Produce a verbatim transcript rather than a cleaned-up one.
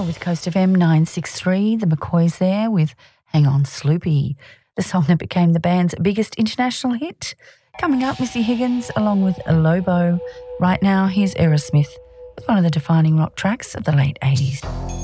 with Coast F M nine six three. The McCoys there with Hang On Sloopy, the song that became the band's biggest international hit. Coming up, Missy Higgins along with Lobo. Right now, here's Aerosmith with one of the defining rock tracks of the late eighties.